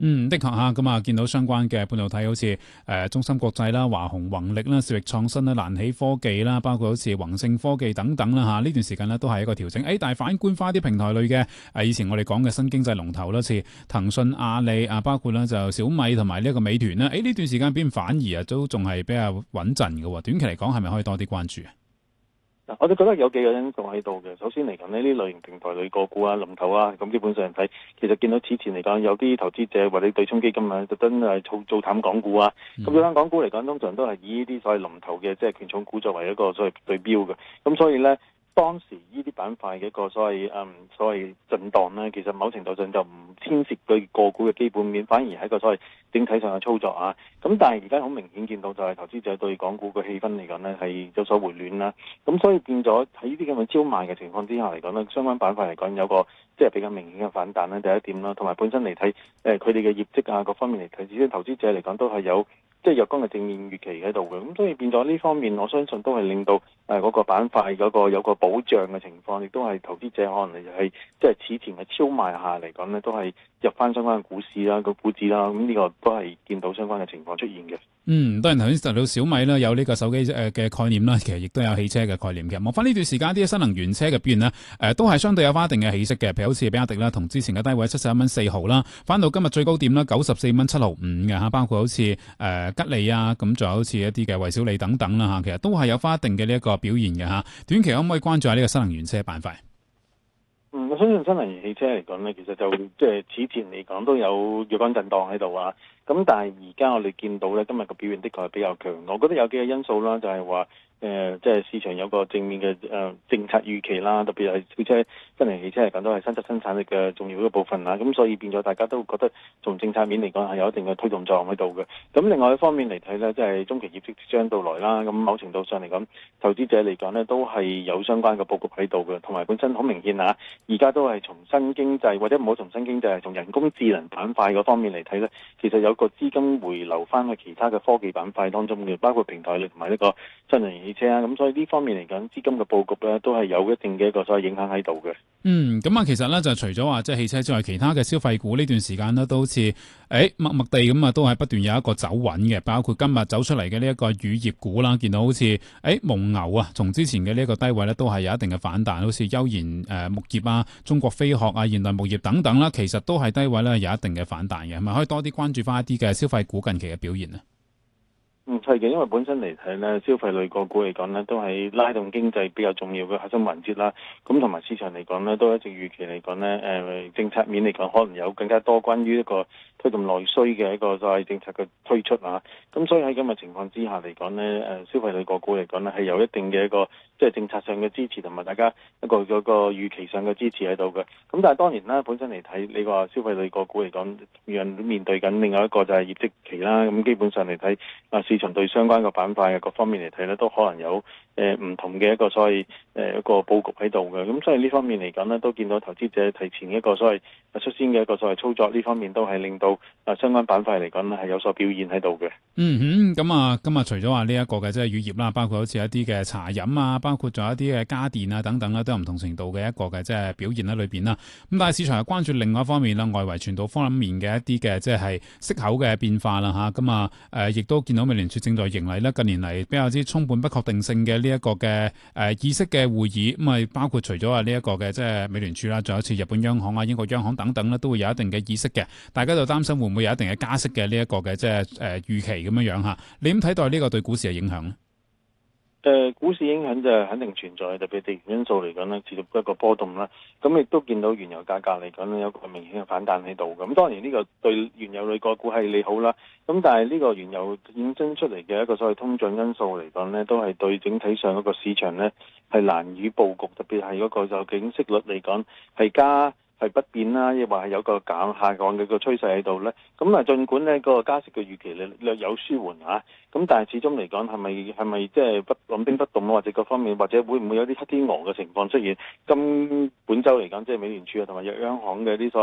的確嚇，咁啊見到相關嘅半導體好似中芯國際啦、華虹宏力啦、兆易創新啦、蘭希科技啦，包括好似宏盛科技等等啦嚇，呢段時間呢都係一個調整。但係反觀翻啲平台類嘅以前我哋講嘅新經濟龍頭啦，似騰訊、阿里啊，包括咧就小米同埋呢一個美團啦，呢段時間變反而啊都仲係比較穩陣嘅喎。短期嚟講係咪可以多啲關注啊？ 我哋覺得有幾個因素喺度嘅。首先嚟講呢類型平台類個股啊、龍頭啊，咁基本上睇，其實見到此前嚟講，有啲投資者或者對沖基金啊，特登做淡港股啊。咁做淡港股嚟講，通常都係以呢啲所謂龍頭嘅即係權重股作為一個所謂對標嘅。咁所以呢，當時呢啲板塊嘅一個所謂震盪呢，其實某程度上就唔牽涉對個股嘅基本面，反而係一個所謂整體上嘅操作啊。咁但係而家好明顯見到就係投資者對港股嘅氣氛嚟講呢係有所回暖啦。咁所以變咗喺呢啲咁嘅超賣嘅情況之下嚟講呢，相關板塊嚟講有個即係比較明顯嘅反彈呢，第一點啦，同埋本身嚟睇佢哋嘅業績啊各方面嚟睇，至少投資者嚟講都係有即係若干嘅正面預期喺度嘅。咁所以變咗呢方面，我相信都係令到嗰個板塊嗰個有個保障嘅情況，亦都係投資者可能係即係此前嘅超賣下嚟講呢，都係入翻相關嘅股市啦、個股指啦。咁呢個都係見到相關嘅情況出現嘅。 當然頭先提到小米啦，有呢個手機嘅概念啦，其實亦都有汽車嘅概念嘅。望翻呢段時間啲新能源車嘅表現呢，都係相對有翻一定嘅起色嘅。譬如好似比亞迪啦，同之前嘅低位71.4蚊啦，翻到今日最高點啦94.75蚊嘅嚇。包括好似吉利啊，咁仲有好似一啲嘅蔚小理等等啦嚇，其實都係有翻一定嘅呢一個表現嘅嚇。短期可唔可以關注下呢個新能源車板塊？ 我相信新能源汽車嚟講呢，其實就即係此前嚟講都有若干震盪喺度啊。咁但係而家我哋見到呢，今日個表現的確係比較強。我覺得有幾個因素啦，就係話即係市場有個正面嘅政策預期啦，特別係新能源汽車嚟講都係新質生產力嘅重要一個部分啦。咁所以變咗大家都覺得從政策面嚟講係有一定嘅推動作用喺度嘅。咁另外一方面嚟睇呢，即係中期業績即將到來啦。咁某程度上嚟講，投資者嚟講呢都係有相關嘅佈局喺度嘅，同埋本身好明顯啊，而家都係從新經濟或者唔好從新經濟，係從人工智能板塊嗰方面嚟睇呢，其實有個資金回流翻去其他嘅科技板塊當中嘅，包括平台類同埋呢個新能源汽車啊。咁所以呢方面嚟講，資金嘅佈局呢都係有一定嘅一個所謂影響喺度嘅。 咁啊，其實咧就除咗話即係汽車之外，其他嘅消費股呢段時間呢都好似默默地咁啊，都係不斷有一個走穩嘅。包括今日走出嚟嘅呢一個乳業股啦，見到好似蒙牛啊，從之前嘅呢一個低位呢都係有一定嘅反彈，好似悠然木業啊、中國飛鶴啊、現代牧業等等啦，其實都係低位呢有一定嘅反彈嘅，係咪可以多啲關注翻一啲嘅消費股近期嘅表現呢？ 係嘅，因為本身嚟睇咧，消費類個股嚟講咧，都係拉動經濟比較重要嘅核心環節啦。咁同埋市場嚟講咧，都一直預期嚟講咧，政策面嚟講，可能有更加多關於一個推動內需嘅一個所謂政策嘅推出啊。咁所以喺咁嘅情況之下嚟講咧，消費類個股嚟講咧，係有一定嘅一個即係政策上嘅支持，同埋大家一個預期上嘅支持喺度嘅。咁但係當然啦，本身嚟睇你話消費類個股嚟講，面對緊另外一個就係業績期啦。咁基本上嚟睇市場對相關嘅板塊嘅各方面嚟睇咧，都可能有唔同嘅一個所謂一個佈局喺度嘅。咁所以呢方面嚟講呢，都見到投資者提前一個所謂率先嘅一個所謂操作，呢方面都係令到相關板塊嚟講呢係有所表現喺度嘅。 咁啊，今日除咗話呢一個嘅即係乳業啦，包括好似一啲嘅茶飲啊，包括仲有一啲嘅家電啊等等啦，都有唔同程度嘅一個嘅即係表現喺裏邊啦。咁但係市場係關注另外一方面啦，外圍傳導方面嘅一啲嘅即係息口嘅變化啦嚇。咁啊亦都見到美聯儲正在迎嚟咧近年嚟比較之充滿不確定性嘅呢一個嘅議息嘅會議。咁啊包括除咗話呢一個嘅即係美聯儲啦，仲有一次日本央行啊、英國央行等等咧，都會有一定嘅議息嘅。大家就擔心會唔會有一定嘅加息嘅呢一個嘅即係預期咁樣樣嚇。你點睇待呢個對股市嘅影響咧？ 股市影響就肯定存在，特別地緣因素嚟講呢，持續一個波動啦。咁亦都見到原油價格嚟講呢，有個明顯嘅反彈喺度。咁當然呢個對原油類個股係利好啦。咁但係呢個原油衍生出嚟嘅一個所謂通脹因素嚟講呢，都係對整體上嗰個市場呢係難以佈局，特別係嗰個就景息率嚟講係不變啦，亦或係有個下降嘅個趨勢喺度咧。咁啊，儘管呢個加息嘅預期略有舒緩嚇，咁但係始終嚟講係咪即係按兵不動，或者各方面，或者會唔會有啲黑天鵝嘅情況出現？本週嚟講，即係美聯儲啊同埋央行嘅啲所謂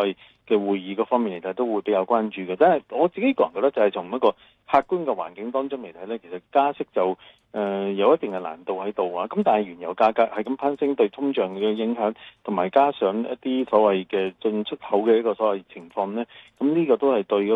嘅會議嗰方面嚟睇，都會比較關注嘅。但係我自己個人覺得就係從一個客觀嘅環境當中嚟睇咧，其實加息就有一定嘅難度喺度啊。咁但係原油價格係咁攀升，對通脹嘅影響，同埋加上一啲所謂嘅進出口嘅一個所謂情況咧，咁呢個都係對嗰